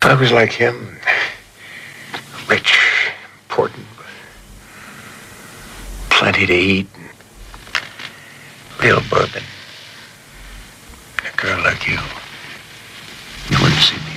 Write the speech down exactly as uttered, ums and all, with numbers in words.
I was like him. Rich, important, but plenty to eat. Real bourbon. A girl like you. You wouldn't see me.